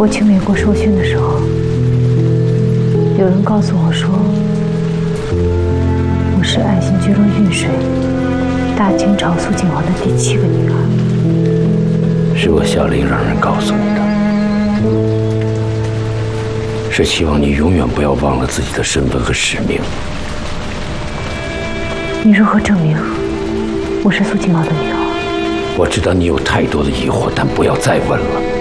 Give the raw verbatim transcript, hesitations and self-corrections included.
我去美国受训的时候，有人告诉我说，我是爱新觉罗运水大清朝肃靖王的第七个女儿。 是我小林让人告诉你的，是希望你永远不要忘了自己的身份和使命。 你如何证明我是肃靖王的女儿？ 我知道你有太多的疑惑，但不要再问了。